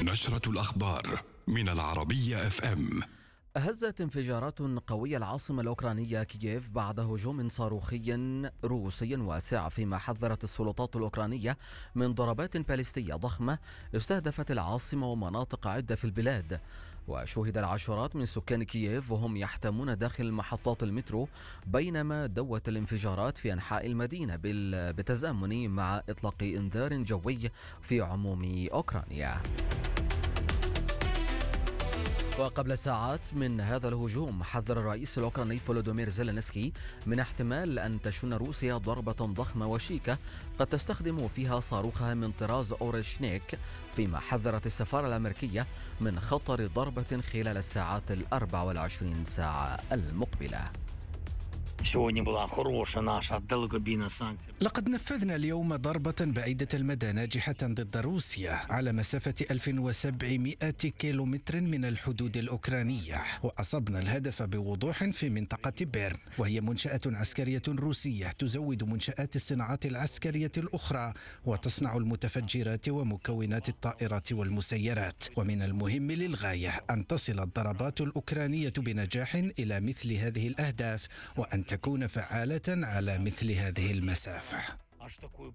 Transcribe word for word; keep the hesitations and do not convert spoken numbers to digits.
نشرة الأخبار من العربية اف ام. هزت انفجارات قوية العاصمة الأوكرانية كييف بعد هجوم صاروخي روسي واسع، فيما حذرت السلطات الأوكرانية من ضربات باليستية ضخمة استهدفت العاصمة ومناطق عدة في البلاد. وشوهد العشرات من سكان كييف وهم يحتمون داخل محطات المترو، بينما دوت الانفجارات في أنحاء المدينة بالتزامن مع إطلاق إنذار جوي في عموم أوكرانيا. وقبل ساعات من هذا الهجوم حذر الرئيس الأوكراني فولودومير زيلينسكي من احتمال أن تشن روسيا ضربة ضخمة وشيكة قد تستخدم فيها صاروخها من طراز أوريشنيك، فيما حذرت السفارة الأمريكية من خطر ضربة خلال الساعات الأربع والعشرين ساعة المقبلة. لقد نفذنا اليوم ضربة بعيدة المدى ناجحة ضد روسيا على مسافة ألف وسبعمائة كيلومتر من الحدود الأوكرانية، وأصبنا الهدف بوضوح في منطقة بيرم، وهي منشأة عسكرية روسية تزود منشآت الصناعات العسكرية الأخرى وتصنع المتفجرات ومكونات الطائرات والمسيرات. ومن المهم للغاية أن تصل الضربات الأوكرانية بنجاح إلى مثل هذه الأهداف، وأن تكون فعالة على مثل هذه المسافة.